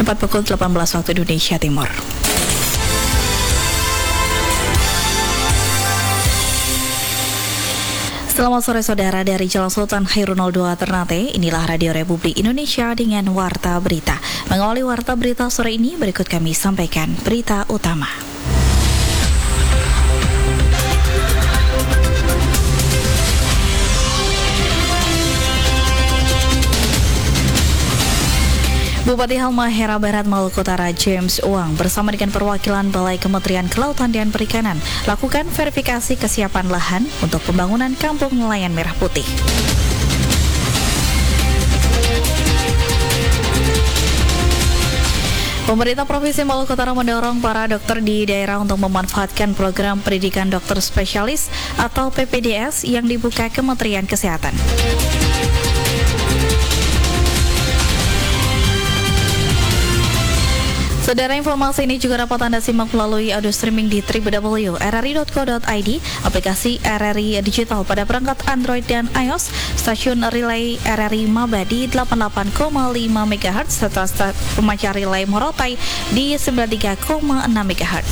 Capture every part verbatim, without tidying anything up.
tepat pukul delapan belas waktu Indonesia Timur. Selamat sore saudara, dari Jalan Sultan Hairun nol dua Ternate. Inilah Radio Republik Indonesia dengan Warta Berita. Mengawali Warta Berita sore ini, berikut kami sampaikan berita utama. Bupati Halmahera Barat Maluku Utara James Uang bersama dengan perwakilan Balai Kementerian Kelautan dan Perikanan lakukan verifikasi kesiapan lahan untuk pembangunan Kampung Nelayan Merah Putih. Pemerintah Provinsi Maluku Utara mendorong para dokter di daerah untuk memanfaatkan program pendidikan dokter spesialis atau P P D S yang dibuka Kementerian Kesehatan. Saudara, informasi ini juga dapat Anda simak melalui audio streaming di w w w titik r r i titik co titik i d, aplikasi R R I Digital pada perangkat Android dan iOS, stasiun relay R R I Maba di delapan puluh delapan koma lima megahertz, serta pemancar relay Morotai di sembilan puluh tiga koma enam megahertz.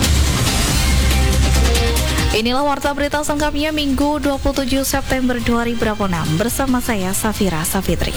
Inilah Warta Berita selengkapnya Minggu dua puluh tujuh September dua ribu dua puluh enam bersama saya Safira Safitri.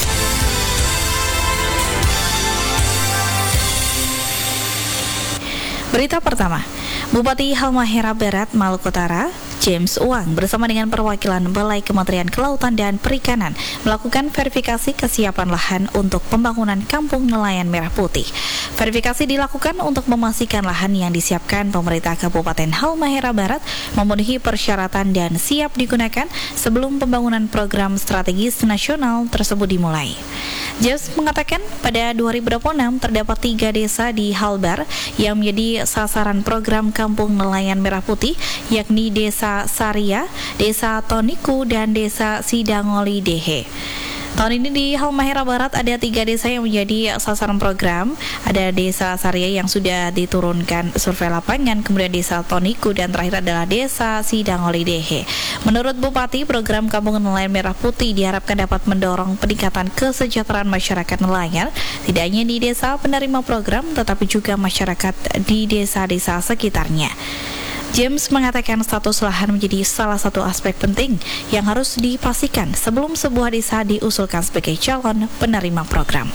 Berita pertama, Bupati Halmahera Barat Maluku Utara James Uang bersama dengan perwakilan Balai Kementerian Kelautan dan Perikanan melakukan verifikasi kesiapan lahan untuk pembangunan Kampung Nelayan Merah Putih. Verifikasi dilakukan untuk memastikan lahan yang disiapkan pemerintah Kabupaten Halmahera Barat memenuhi persyaratan dan siap digunakan sebelum pembangunan program strategis nasional tersebut dimulai. James mengatakan pada dua ribu dua puluh enam terdapat tiga desa di Halbar yang menjadi sasaran program Kampung Nelayan Merah Putih, yakni Desa Saria, Desa Toniku, dan Desa Sidangoli Dehe. Tahun ini di Halmahera Barat ada tiga desa yang menjadi sasaran program. Ada Desa Saria yang sudah diturunkan survei lapangan, kemudian Desa Toniku, dan terakhir adalah Desa Sidangoli Dehe. Menurut Bupati, program Kampung Nelayan Merah Putih diharapkan dapat mendorong peningkatan kesejahteraan masyarakat nelayan, tidak hanya di desa penerima program, tetapi juga masyarakat di desa-desa sekitarnya. James mengatakan status lahan menjadi salah satu aspek penting yang harus dipastikan sebelum sebuah desa diusulkan sebagai calon penerima program.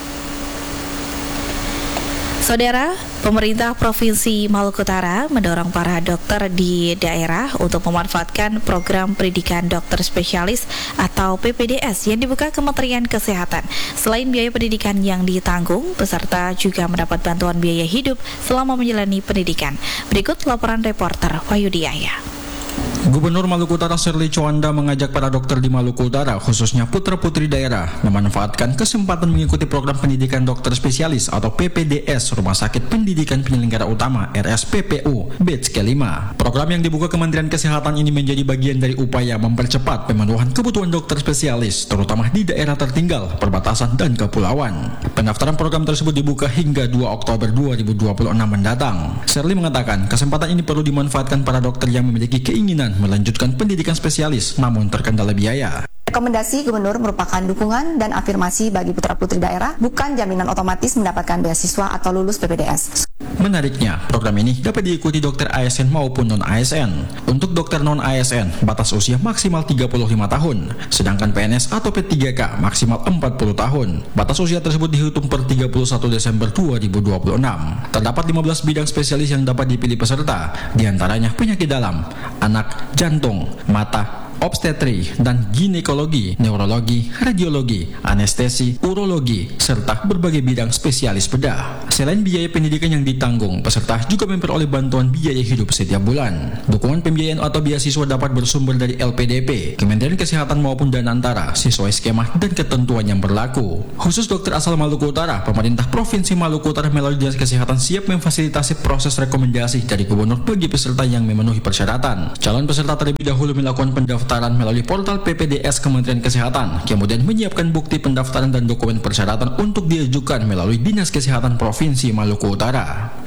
Saudara, pemerintah Provinsi Maluku Utara mendorong para dokter di daerah untuk memanfaatkan program pendidikan dokter spesialis atau P P D S yang dibuka Kementerian Kesehatan. Selain biaya pendidikan yang ditanggung, peserta juga mendapat bantuan biaya hidup selama menjalani pendidikan. Berikut laporan reporter Wahyudi Aya. Gubernur Maluku Utara Shirley Chowanda mengajak para dokter di Maluku Utara, khususnya putra-putri daerah, memanfaatkan kesempatan mengikuti program pendidikan dokter spesialis atau P P D S Rumah Sakit Pendidikan Penyelenggara Utama R S P P U batch kelima. Program yang dibuka Kementerian Kesehatan ini menjadi bagian dari upaya mempercepat pemenuhan kebutuhan dokter spesialis, terutama di daerah tertinggal, perbatasan, dan kepulauan. Pendaftaran program tersebut dibuka hingga dua Oktober dua ribu dua puluh enam mendatang. Shirley mengatakan kesempatan ini perlu dimanfaatkan para dokter yang memiliki keinginan melanjutkan pendidikan spesialis namun terkendala biaya. Rekomendasi Gubernur merupakan dukungan dan afirmasi bagi putra-putri daerah, bukan jaminan otomatis mendapatkan beasiswa atau lulus P P D S. Menariknya, program ini dapat diikuti dokter A S N maupun non-A S N. Untuk dokter non-A S N, batas usia maksimal tiga puluh lima tahun, sedangkan P N S atau P tiga K maksimal empat puluh tahun. Batas usia tersebut dihitung per tiga puluh satu Desember dua ribu dua puluh enam. Terdapat lima belas bidang spesialis yang dapat dipilih peserta, diantaranya penyakit dalam, anak, jantung, mata, obstetri dan ginekologi, neurologi, radiologi, anestesi, urologi, serta berbagai bidang spesialis bedah. Selain biaya pendidikan yang ditanggung, peserta juga memperoleh bantuan biaya hidup setiap bulan. Dukungan pembiayaan atau beasiswa dapat bersumber dari L P D P, Kementerian Kesehatan maupun Danantara, sesuai skema dan ketentuan yang berlaku. Khusus dokter asal Maluku Utara, pemerintah Provinsi Maluku Utara melalui Dinas Kesehatan siap memfasilitasi proses rekomendasi dari gubernur bagi peserta yang memenuhi persyaratan. Calon peserta terlebih dahulu melakukan pendaftaran melalui portal P P D S Kementerian Kesehatan, kemudian menyiapkan bukti pendaftaran dan dokumen persyaratan untuk diajukan melalui Dinas Kesehatan Provinsi Maluku Utara.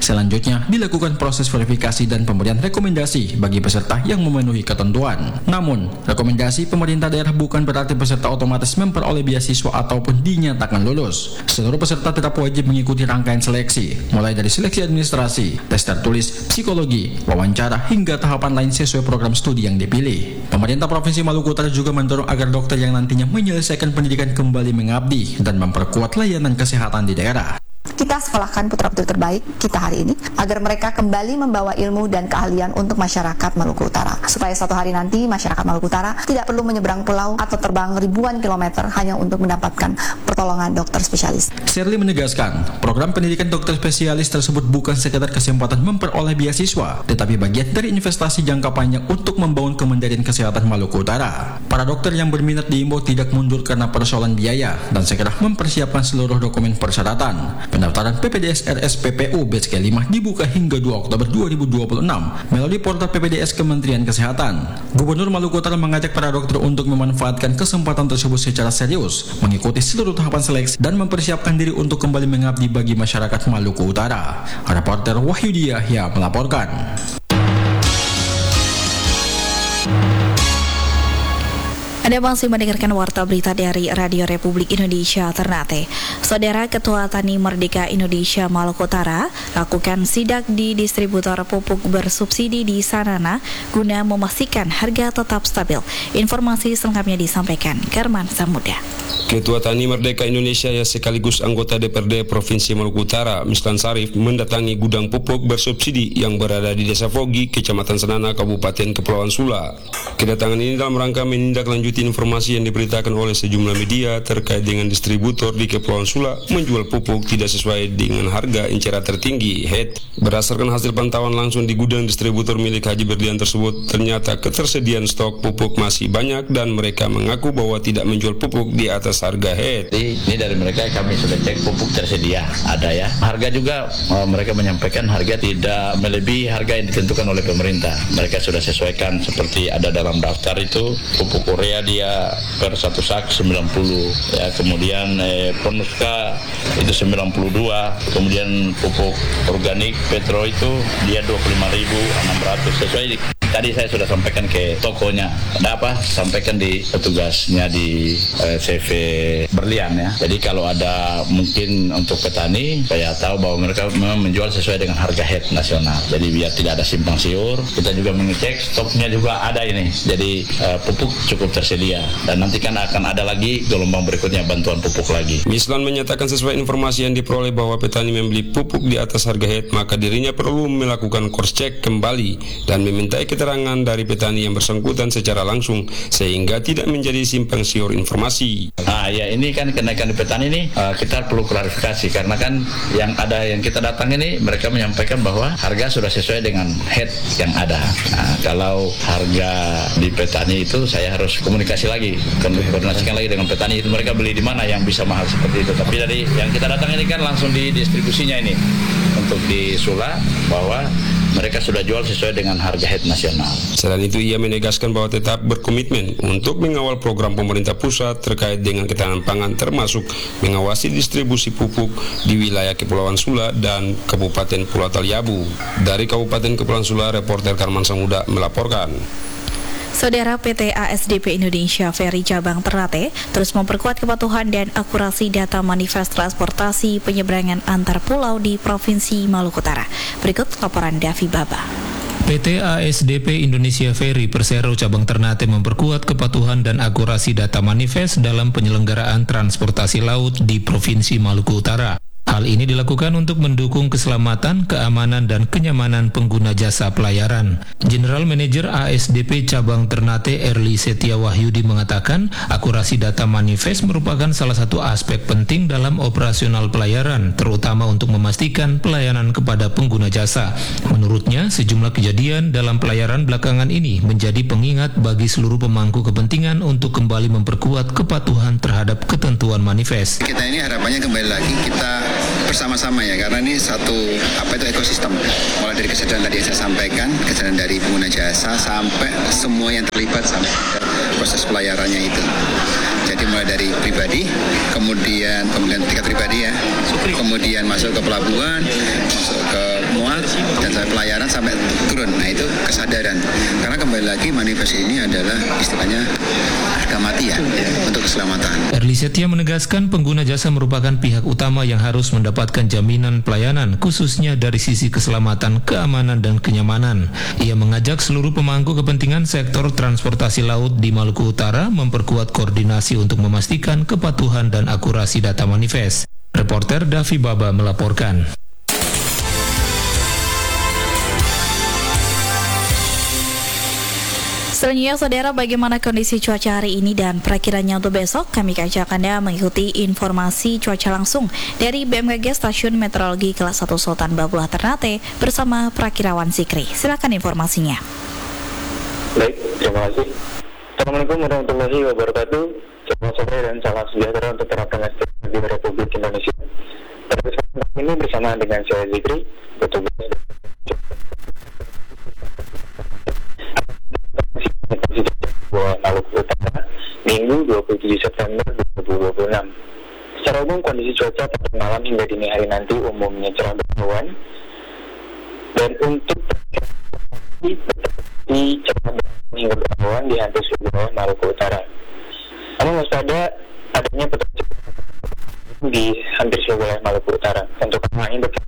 Selanjutnya, dilakukan proses verifikasi dan pemberian rekomendasi bagi peserta yang memenuhi ketentuan. Namun, rekomendasi pemerintah daerah bukan berarti peserta otomatis memperoleh beasiswa ataupun dinyatakan lulus. Seluruh peserta tetap wajib mengikuti rangkaian seleksi, mulai dari seleksi administrasi, tes tertulis, psikologi, wawancara, hingga tahapan lain sesuai program studi yang dipilih. Pemerintah Provinsi Maluku Utara juga mendorong agar dokter yang nantinya menyelesaikan pendidikan kembali mengabdi dan memperkuat layanan kesehatan di daerah. Kita sekolahkan putra-putri terbaik kita hari ini agar mereka kembali membawa ilmu dan keahlian untuk masyarakat Maluku Utara. Supaya suatu hari nanti masyarakat Maluku Utara tidak perlu menyeberang pulau atau terbang ribuan kilometer hanya untuk mendapatkan pertolongan dokter spesialis. Shirley menegaskan, program pendidikan dokter spesialis tersebut bukan sekedar kesempatan memperoleh beasiswa, tetapi bagian dari investasi jangka panjang untuk membangun Kemandirian Kesehatan Maluku Utara. Para dokter yang berminat diimbau tidak mundur karena persoalan biaya dan segera mempersiapkan seluruh dokumen persyaratan. Pendaftaran P P D S R S P P U batch ke lima dibuka hingga dua Oktober dua ribu dua puluh enam melalui portal P P D S Kementerian Kesehatan. Gubernur Maluku Utara mengajak para dokter untuk memanfaatkan kesempatan tersebut secara serius, mengikuti seluruh tahapan seleksi dan mempersiapkan diri untuk kembali mengabdi bagi masyarakat Maluku Utara. Reporter Wahyudi Yahya melaporkan. Anda masih mendengarkan Warta Berita dari Radio Republik Indonesia Ternate. Saudara Ketua Tani Merdeka Indonesia Maluku Utara lakukan sidak di distributor pupuk bersubsidi di Sanana guna memastikan harga tetap stabil. Informasi selengkapnya disampaikan Kerman Samuda. Ketua Tani Merdeka Indonesia yang sekaligus anggota D P R D Provinsi Maluku Utara, Mislan Sarif, mendatangi gudang pupuk bersubsidi yang berada di Desa Fogi, Kecamatan Sanana, Kabupaten Kepulauan Sula. Kedatangan ini dalam rangka menindaklanjuti informasi yang diberitakan oleh sejumlah media terkait dengan distributor di Kepulauan Sula menjual pupuk tidak sesuai dengan harga inceran tertinggi H E T. Berdasarkan hasil pantauan langsung di gudang distributor milik Haji Berlian tersebut, ternyata ketersediaan stok pupuk masih banyak dan mereka mengaku bahwa tidak menjual pupuk di atas harga H E T. Ini dari mereka kami sudah cek pupuk tersedia, ada ya. Harga juga uh, mereka menyampaikan harga tidak melebihi harga yang ditentukan oleh pemerintah. Mereka sudah sesuaikan seperti ada dalam daftar itu pupuk urea dia per satu sak sembilan puluh ya, kemudian eh, Ponuska itu sembilan puluh dua, kemudian pupuk organik Petro itu dia dua puluh lima ribu enam ratus sesuai di, tadi saya sudah sampaikan ke tokonya. Ada apa? Sampaikan di petugasnya di eh, C V Berlian ya. Jadi kalau ada mungkin untuk petani, saya tahu bahwa mereka memang menjual sesuai dengan harga H E T nasional. Jadi biar tidak ada simpang siur, kita juga mengecek stoknya juga ada ini. Jadi eh, pupuk cukup tersedia dan nanti kan akan ada lagi gelombang berikutnya bantuan pupuk lagi. Mislan menyatakan sesuai informasi yang diperoleh bahwa petani membeli pupuk di atas harga H E T, maka dirinya perlu melakukan cross check kembali dan memintai keterangan dari petani yang bersangkutan secara langsung sehingga tidak menjadi simpang siur informasi. Ah ya, ini kan kenaikan di petani ini uh, kita perlu klarifikasi karena kan yang ada yang kita datang ini mereka menyampaikan bahwa harga sudah sesuai dengan H E T yang ada. Nah, kalau harga di petani itu saya harus komunikasi lagi, koordinasikan lagi dengan petani itu mereka beli di mana yang bisa mahal seperti itu. Tapi dari yang kita datang ini kan langsung di distribusinya ini untuk di Sula bahwa mereka sudah jual sesuai dengan harga H E T nasional. Selain itu, ia menegaskan bahwa tetap berkomitmen untuk mengawal program pemerintah pusat terkait dengan ketahanan pangan, termasuk mengawasi distribusi pupuk di wilayah Kepulauan Sula dan Kabupaten Pulau Taliabu. Dari Kabupaten Kepulauan Sula, reporter Karman Samuda melaporkan. Saudara P T A S D P Indonesia Ferry Cabang Ternate terus memperkuat kepatuhan dan akurasi data manifest transportasi penyeberangan antar pulau di Provinsi Maluku Utara. Berikut laporan Davi Baba. P T A S D P Indonesia Ferry Persero Cabang Ternate memperkuat kepatuhan dan akurasi data manifest dalam penyelenggaraan transportasi laut di Provinsi Maluku Utara. Hal ini dilakukan untuk mendukung keselamatan, keamanan, dan kenyamanan pengguna jasa pelayaran. General Manager A S D P Cabang Ternate Erli Setia Wahyudi mengatakan, akurasi data manifest merupakan salah satu aspek penting dalam operasional pelayaran, terutama untuk memastikan pelayanan kepada pengguna jasa. Menurutnya, sejumlah kejadian dalam pelayaran belakangan ini menjadi pengingat bagi seluruh pemangku kepentingan untuk kembali memperkuat kepatuhan terhadap ketentuan manifest. Kita ini harapannya kembali lagi kita bersama-sama ya, karena ini satu apa itu ekosistem, mulai dari kesadaran tadi yang saya sampaikan, kesadaran dari pengguna jasa sampai semua yang terlibat sampai proses pelayarannya itu. Jadi mulai dari pribadi, kemudian kemudian tingkat pribadi ya, kemudian masuk ke pelabuhan, masuk ke semua dan sampai pelayaran sampai turun. Nah itu kesadaran. Karena kembali lagi manifest ini adalah istilahnya harga mati ya, ya untuk keselamatan. Erli Setia menegaskan pengguna jasa merupakan pihak utama yang harus mendapatkan jaminan pelayanan, khususnya dari sisi keselamatan, keamanan, dan kenyamanan. Ia mengajak seluruh pemangku kepentingan sektor transportasi laut di Maluku Utara memperkuat koordinasi untuk memastikan kepatuhan dan akurasi data manifest. Reporter Davi Baba melaporkan. Selanjutnya, saudara, bagaimana kondisi cuaca hari ini dan perakiranya untuk besok? Kami ajak Anda mengikuti informasi cuaca langsung dari B M K G Stasiun Meteorologi Kelas satu Sultan Babullah Ternate bersama Prakirawan Zikri. Silakan informasinya. Baik, terima kasih. Assalamualaikum warahmatullahi wabarakatuh. Selamat sore dan salam sejahtera untuk para pendengar di Republik Indonesia. Pada kesempatan ini bersama dengan saya Zikri, petugas Maluku Utara, Minggu dua puluh tujuh September dua ribu dua puluh enam. Secara umum kondisi cuaca pada malam hingga dini hari nanti umumnya cerah berawan, dan untuk di cerah hingga berawan di hampir seluruh wilayah Maluku Utara. Namun waspada adanya potensi di hampir seluruh wilayah Maluku Utara. Untuk angin